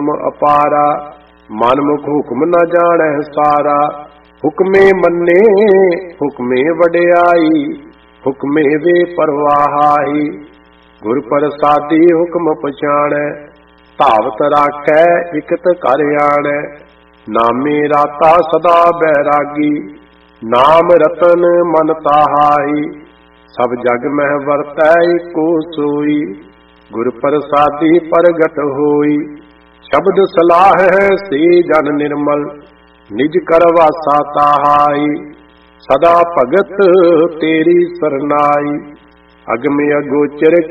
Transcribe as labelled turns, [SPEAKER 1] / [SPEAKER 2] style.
[SPEAKER 1] ਹੁਕਮ ਅਪਾਰਾ, ਮਨਮੁਖ ਹੁਕਮ ਨ ਜਾਣੈ ਸਾਰਾ। ਹੁਕਮੇ ਮੰਨੇ ਹੁਕਮੇ ਵਡਿਆਈ, ਹੁਕਮੇ ਵੇ ਪਰਵਾਹਾਈ। ਗੁਰ ਪ੍ਰਸਾਦੀ ਹੁਕਮ ਪਛਾਣੈ, ਧਾਵਤ ਰਾਖੈ ਇਕਤ ਘਰ ਆਣੈ। ਨਾਮੇ ਰਾਤਾ ਸਦਾ ਬੈਰਾਗੀ, ਨਾਮ ਰਤਨ ਮਨ ਤਾਹਾਈ। ਸਭ ਜਗ ਮਹਿ ਵਰਤੈ ਏਕੋ ਸੋਈ, ਗੁਰ ਪ੍ਰਸਾਦੀ ਪ੍ਰਗਟ ਹੋਈ। ਸ਼ਬਦ ਸਲਾਹੈ ਸੇ ਜਨ ਨਿਰਮਲ, ਨਿਜ ਕਰ ਵਾਸਾ ਤਾਹਾਈ। ਸਦਾ ਭਗਤ ਤੇਰੀ ਸਰਨਾਈ, ਅਗਮ ਅਗੋਚਰ